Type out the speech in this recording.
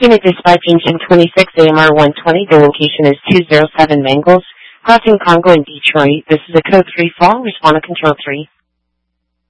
Unit dispatch engine 26 AMR 120. The location is 207 Mangles, crossing Congo in Detroit. This is a code 3 fall. Respond to control 3.